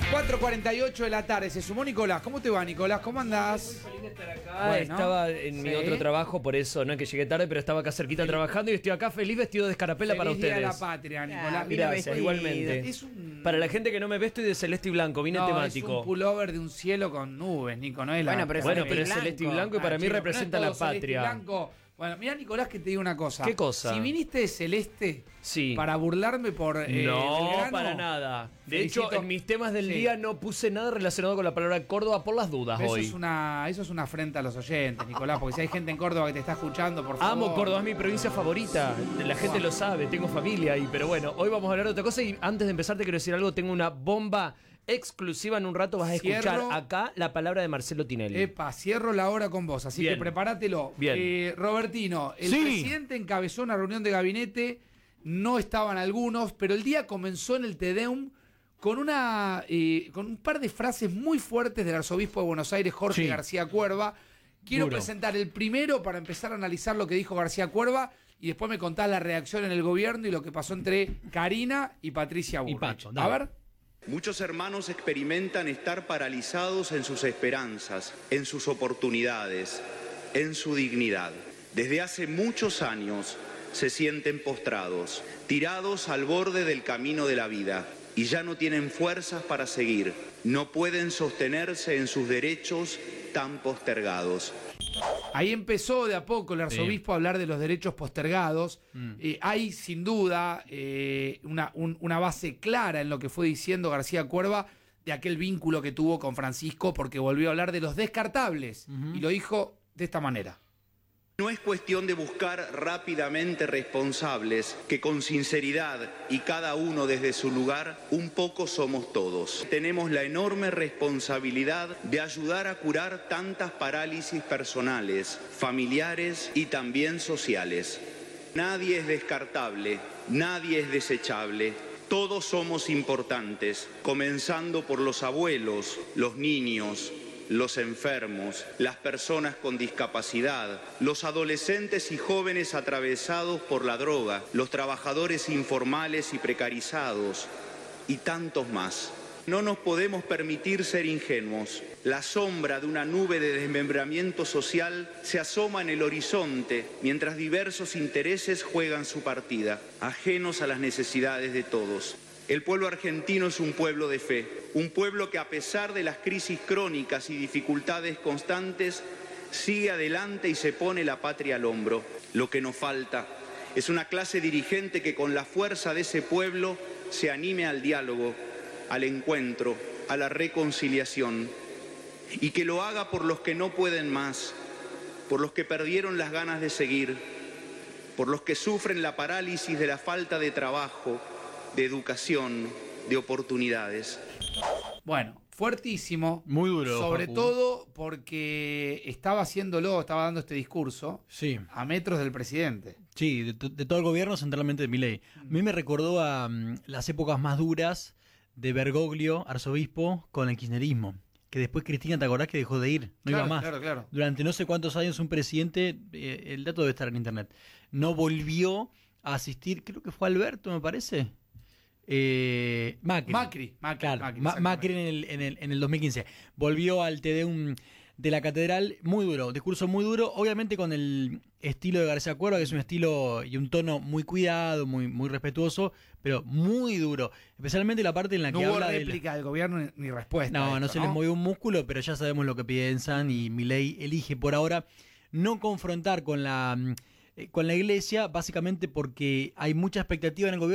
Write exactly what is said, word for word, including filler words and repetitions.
cuatro cuarenta y ocho de la tarde, se sumó Nicolás. ¿Cómo te va, Nicolás? ¿Cómo andás? Muy feliz de estar acá. Bueno, estaba en sí. mi otro trabajo, por eso no es que llegué tarde, pero estaba acá cerquita Feliz. trabajando y estoy acá feliz vestido de escarapela Feliz para Día de ustedes. la Patria, Nicolás. Ah, Mira, Gracias, vestido. igualmente. Es un... Para la gente que no me ve, estoy de celeste y blanco, vine no, temático. es un pullover de un cielo con nubes, Nico, no es la... Bueno, pero es Bueno, celeste pero y es celeste y blanco. blanco y para Ah, mí chico, representa pero no la es todo celeste y patria. blanco. Bueno, mira, Nicolás, que te digo una cosa. ¿Qué cosa? Si viniste de celeste Sí. para burlarme por eh, No, Belgrano, para nada. De felicito. hecho, en mis temas del Sí. día no puse nada relacionado con la palabra Córdoba por las dudas Eso hoy. es, una, eso es una afrenta a los oyentes, Nicolás, porque si hay gente en Córdoba que te está escuchando, por favor. Amo Córdoba, es mi provincia favorita. La gente lo sabe, tengo familia ahí. Pero bueno, hoy vamos a hablar de otra cosa y antes de empezar te quiero decir algo. Tengo una bomba exclusiva. En un rato vas a escuchar Cierro. acá la palabra de Marcelo Tinelli. Epa, cierro la hora con vos, así Bien. que prepárátelo. Bien. Eh, Robertino, el Sí. presidente encabezó una reunión de gabinete, no estaban algunos, pero el día comenzó en el Te Deum con una eh, con un par de frases muy fuertes del arzobispo de Buenos Aires, Jorge Sí. García Cuerva. Quiero Duro. presentar el primero para empezar a analizar lo que dijo García Cuerva y después me contás la reacción en el gobierno y lo que pasó entre Karina y Patricia Bullrich. Pato, a dale. ver. Muchos hermanos experimentan estar paralizados en sus esperanzas, en sus oportunidades, en su dignidad. Desde hace muchos años se sienten postrados, tirados al borde del camino de la vida y ya no tienen fuerzas para seguir. No pueden sostenerse en sus derechos tan postergados. Ahí empezó de a poco el arzobispo a hablar de los derechos postergados. Mm. Eh, hay sin duda eh, una, un- una base clara en lo que fue diciendo García Cuerva de aquel vínculo que tuvo con Francisco, porque volvió a hablar de los descartables y lo dijo de esta manera. No es cuestión de buscar rápidamente responsables, que con sinceridad y cada uno desde su lugar, un poco somos todos. Tenemos la enorme responsabilidad de ayudar a curar tantas parálisis personales, familiares y también sociales. Nadie es descartable, nadie es desechable. Todos somos importantes, comenzando por los abuelos, los niños, los enfermos, las personas con discapacidad, los adolescentes y jóvenes atravesados por la droga, los trabajadores informales y precarizados, y tantos más. No nos podemos permitir ser ingenuos. La sombra de una nube de desmembramiento social se asoma en el horizonte mientras diversos intereses juegan su partida, ajenos a las necesidades de todos. El pueblo argentino es un pueblo de fe, un pueblo que a pesar de las crisis crónicas y dificultades constantes, sigue adelante y se pone la patria al hombro. Lo que nos falta es una clase dirigente que con la fuerza de ese pueblo se anime al diálogo, al encuentro, a la reconciliación, y que lo haga por los que no pueden más, por los que perdieron las ganas de seguir, por los que sufren la parálisis de la falta de trabajo, de educación, de oportunidades. Bueno, fuertísimo. Muy duro, Sobre Facu. todo porque estaba haciéndolo, estaba dando este discurso Sí, a metros del presidente. sí, de, to- de todo el gobierno, centralmente de Milei. A mí me recordó a mm, las épocas más duras de Bergoglio, arzobispo, con el kirchnerismo. Que después Cristina, ¿te acordás que dejó de ir? No Claro, iba más. claro, claro. Durante no sé cuántos años un presidente, eh, el dato debe estar en internet, no volvió a asistir, creo que fue Alberto, me parece. Eh, Macri. Macri, Macri, Claro, Macri, Ma- exactamente. Macri en el, en, el, en el dos mil quince. Volvió al Te Deum de la Catedral, muy duro, discurso muy duro, obviamente con el estilo de García Cuerva, que es un estilo y un tono muy cuidado, muy, muy respetuoso, pero muy duro. Especialmente la parte en la No que hubo habla de... réplica del gobierno ni, ni respuesta. a No, no esto, se les movió un músculo, pero ya sabemos lo que piensan y Milei elige por ahora no confrontar con la, mm, eh, con la iglesia, básicamente porque hay mucha expectativa en el gobierno.